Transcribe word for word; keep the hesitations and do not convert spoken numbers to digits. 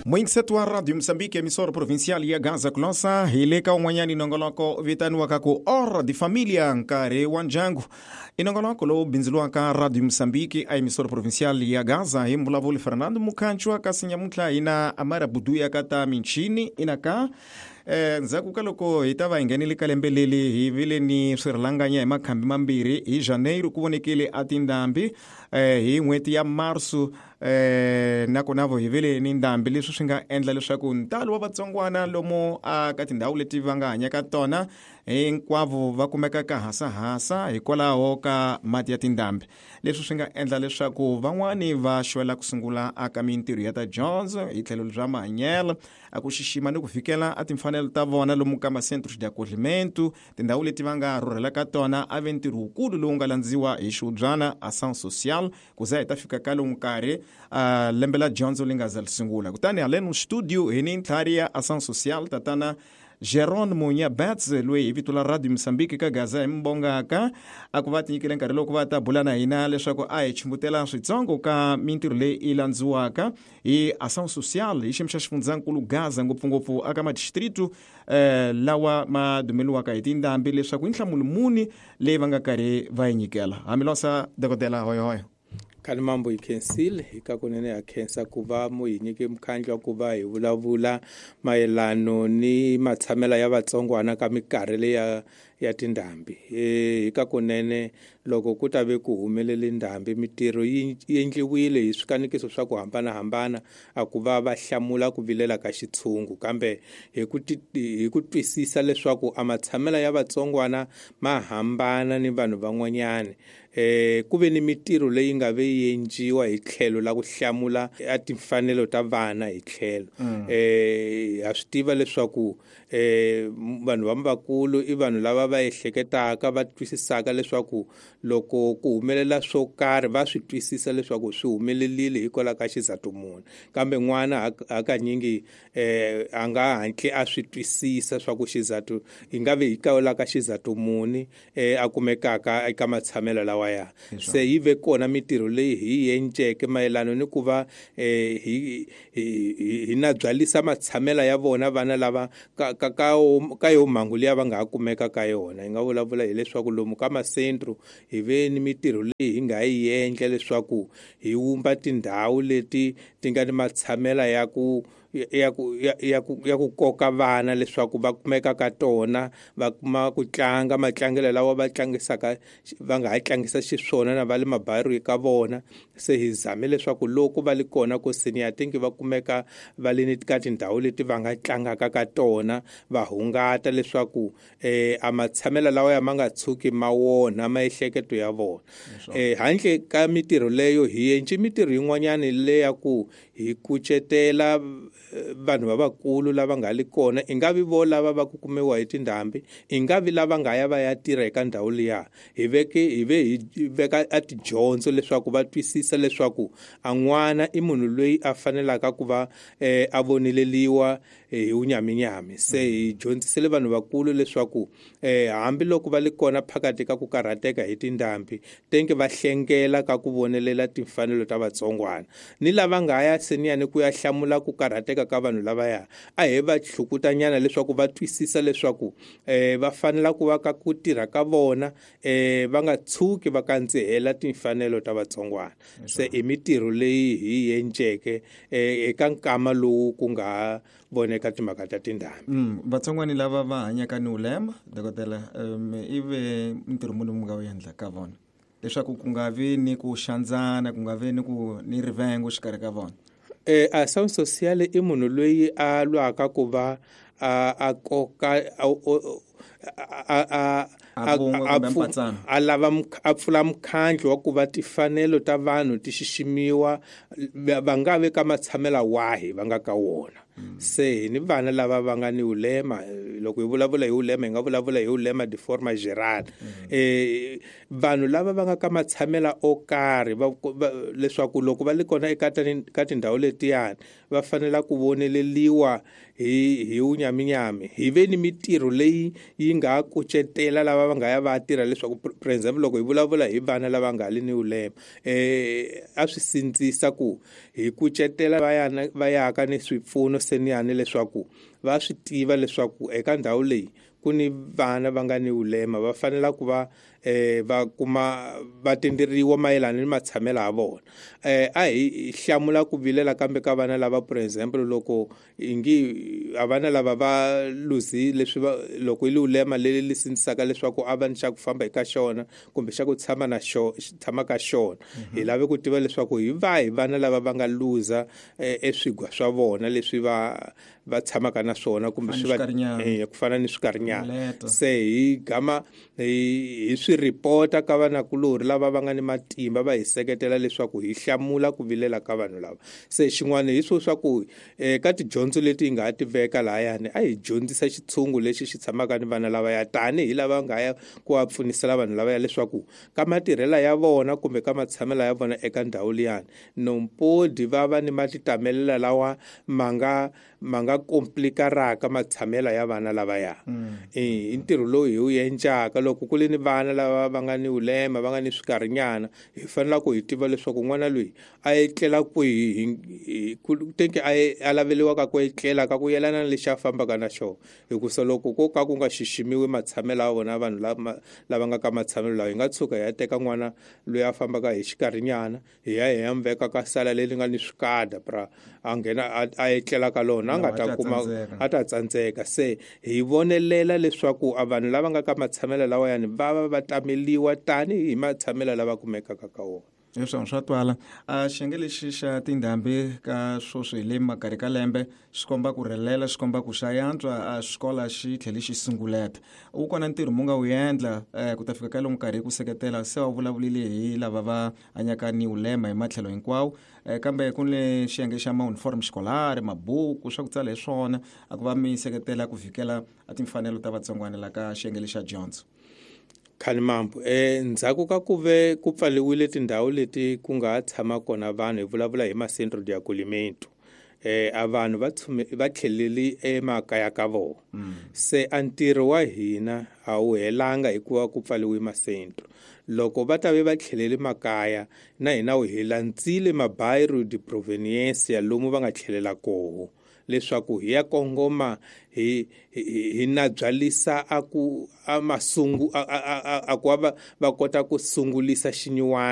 Mwingisetu wa Radio Msambiki, emissora provincial ya Gaza Closa, hileka umwanyani nongoloko vitanuaka ku Hora de Família nkare wa njangu. Inongoloko lo binziluaka Radio Msambiki a emissora provincial ya Gaza, himbulavuli Fernando Mukanchwa kasinya mutla ina amara buduya kata minchini inaka Eh, nzaku kaloko itava ingenili kalembeleli hivile ni swirlanganya ya makambi mambiri hi janeiro kuvonekele atindambi eh, hi mweti ya marsu eh, nako navo hivile ni ndambi leswi swi nga endla leswaku ntalo wa vatsongwana lomu a ka tindhawu leti va nga hanyaka tona hinkwavo va kumekaka hasahasa hikwalaho ka mati ya tindambi. Leswi swi nga endla leswaku van'wani va xwela ku sungula aka mintirho ya ta dyondzo hi tlhelo bya mahanyelo a ku xixima ni ku fikela a timfanelo ta vona lomu ka macentros de acolhimento, tindhawu leti va nga rhurhelaka tona a ve ntirho wukulu lowu nga landziwa hi xiubyana ação social ku za hi ta fika ka lomu nkarhi uh, lembe la dyondzo li nga za li sungula. Kutani haleni mu studio hi ni ntlhari ya ação social tatana Jerônimo Nyabats loyi hi vito la Radio Msambiki ka Gaza hi mbongaka a ku va tinyikile nkarhi loko va ta bula na hina leswaku a hi chimbutela switsongo ka mintirho leyi i landziwaka hi ação social hi xiyimo xa xifundzankulu Gaza ngopfungopfu aka madistritu eh, lawa ma dumeliwaka hi tindambi leswaku i nhlamulo muni leyi va nga karhi va yi nyikela. Hamilosa dokodela hoyohoyo khani mambo hi khensile hi ka kunene ya khensa ku va mu hi nyike mkhandlo ku va hi vulavula mayelano ni matshamela ya vatsongwana ka mikarhi leyi ya ya tindambi. hi ka kunene loko ku ta ve ku humelele ndhambi mitirho yi endliwile hi swikanikiso swa ku hambanahambana a ku va va hlamula ku vilela ka xitshungu kambe hi ku hi ku twisisa leswaku a matshamela ya vatsongwana ma hambana ni vanhu van'wanyana. Eh ku ve ni mitirho leyi nga ve yenjiwa hi tlhelo la ku hlamula a timfanelo ta vana hi tlhelo. mm. eh ha swi tiva leswaku eh vanhu vambakulu i vanhu lava va ehleketaka va twisisaka leswaku loko ku humelela swo karhi va swi twisisa leswaku swi humelelile hikwalaho ka xizatu muni kambe n'wana hakanyingi eh a nga hantle a swi twisisa swa ku xizatu i nga ve hikwalaho ka xizatu muni eh a kumekaka eka matshamelo lawa ya. Se hi ve kona mitirho leyi hi yenjeke mayelano ni ku va eh hi hi na byalisa matshamela ya vona vana lava ka ka ka yo mhangu leyi va nga kumeka ka yona. Hi nga vulavula hileswaku lomu ka masentro hi ve ni mitirho leyi hi nga yi endla leswaku hi wumba tindhawu leti ti nga ni matshamela ya ku ya ku ya ku ya ku koka vana leswaku va kumeka ka tona va kuma ku tlanga matlangelo lawa va tlangisaka va nga ha tlangisa xiswona na va le mabarui ka vona. Se hi zame leswaku loko va le kona ku senior tingi va kumeka va le ni ka tindhawu leti va nga tlangaka ka tona va hungata leswaku eh a matshamela lawa ya ma nga tshuki ma wona maehleketo ya vona. eh handle ka mitirho leyo hi yenci mitirho yin'wanyana leya ku hi kucetela vanhu lavakulu lava nga li kona i nga vi vo lava va ku kumiwa hi tindhambi i nga vi lava nga ya va ya tirha eka ndhawu liya hi veke hi ve hi veka a tidyondzo leswaku va twisisa leswaku a n'wana i munhu loyi a fanelaka ku va eh, a voneleliwa hi unyaminyami. Se hi dyondzisile vanhu vakulu leswaku eh, hambi loko va li kona phakati ka ku karhateka hi tindhambi tenge va hlengela ka ku vonelela timfanelo ta vatsongwana ni lava nga ya seniyani ku ya hlamula ku karhateka ka vanhu lava ya a hi va hlukutanyana leswaku va twisisa leswaku eh va fanela ku va ka ku tirha ka vona eh va nga tshuki va kandzihela timfanelo ta vatsongwana. Se i mitirho leyi hi yenjeke eh eka nkama lowu ku nga voneka timhaka ta tindhambi. mm vatsongwani lava va hanyaka ni ulema dokodela um, ive ntirho muni mu nga wu endla ka vona leswaku ku nga vi ni ku xandzana ku nga vi ni ku ni rivengo xikarhi ka vona. eh ação social i munhu loyi a lwaka ku va a a koka a a a lava a pfula mkhandlo wa ku va timfanelo ta vanhu ti xiximiwa va nga ve ka matshamela wahi va nga ka wona. Se ni vana lava va nga ni ulema loko hi vulavula hi ulema hi nga vulavula hi ulema de forma geral. eh vanhu lava va nga ka matshamela o karhi va leswaku loko va le kona eka ka tindhawu letiyani va fanela ku voneleliwa hi hi unyaminyami hi ve ni mitirho leyi yi nga kucetela lava va nga ya va tirha leswaku for example loko hi vulavula hi vana lava nga li ni ulema eh a swi sindzisa ku hi kucetela vayana va yaka ni swipfuno seniyani leswaku va swi tiva leswaku eka ndhawu leyi ku ni vana va nga ni ulema va fanela ku va eh va kuma va tenderiwa mayelana ni matshamelo ya vona eh a hi hlamula ku vilela kambe ka vana lava for example loko ingi avana lava va luzi leswi va loko ili ulema leli lisindzisaka leswaku a va ni xa ku famba eka xona kumbe xa ku tshama na xona tshama ka xona hi lave ku tiva leswaku hi va hi vana lava va nga luza eswigwa swa vona leswi va va tshamaka na swona kumbe swi va eh ku fana ni swikarinyana se hi gama hi swi reporta ka vanakulori lava va nga ni matimba va hi seketela leswaku hi hlamula ku vilela ka vanhu lava se xin'wana hi swo swa ku eka tidyondzo leti hi nga ti veka lahayani a hi dyondzisa xitshungu lexi xi tshamaka ni vana lava ya tani hi lava nga ya ku va pfunisela vanhu lava ya leswaku ka matirhela ya vona kumbe ka matshamela ya vona eka ndhawu liyani nompodi va va ni matitamelela lawa manga manga komplikaraka matshamela ya vana lava ya eh ntirho lowu hi wu endlaka loko ku ni vana lava va nga ni ulema va nga ni swikarinyana hi fanele ku hi tiva leswaku n'wana loyi a etlela ku hi ku tenke a laveliwa ka ku etlela ka ku yelana lexi a fambaka na xona hikusa loko ko ka ku nga xiximiwi matshamelo ya vona vanhu lava lava nga ka matshamelo lawa hi nga tshuka hi ya teka n'wana loyi a fambaka hi xikarinyana hi ya hi ya mveka ka sala leyi nga ni swikada pra a nghena a etlela ka lona a nga ta kuma a ta tsandzeka se hi vonelela leswaku a vanhu lava nga ka matshamelo lawa yani va va va tameliwa tani hi matshamelo lava kumekaka ka wona leswi swa twala a xiyenge lexi xa tindhambi ka swo swi le makarhi ka lembe swi komba ku rhelela swi komba ku xa yantswa a xikola xi tlhele xi sunguleta u kona ntirho mu nga wu endla ku ta fika ka lomu karhi ku seketela se wa vulavulile hi lava va hanyaka ni ulema hi matlhelo hinkwawo kambe ku le xiyenge xa mauniform xikolari mabuku swa ku tsala hi swona a ku va mi seketela ku fikela a timfanelo ta vatsongwana la ka xiyenge lexa dyondzo khani mambo eh ndzhaku ka ku ve ku pfaliwile tindhawu leti ku nga tshama kona vanhu hi vulavula hi masentro di acolhimento eh a vanhu va va tlheleli emakaya ka vona se antirho wa hina a wu helanga hikuva ku pfaliwe masentro loko va ta ve va tlheleli makaya na hina wu helandzile mabayiro di provenience lomu va nga tlhelela koho leswaku hi ya kongoma hi hi na byalisa aku a masungu a ku va va kota ku sungulisa xinyuwana